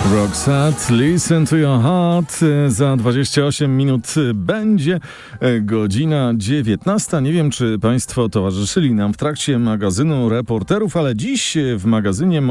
Roxette, Listen to Your Heart. Za 28 minut będzie godzina 19. Nie wiem, czy Państwo towarzyszyli nam w trakcie magazynu reporterów, ale dziś w magazynie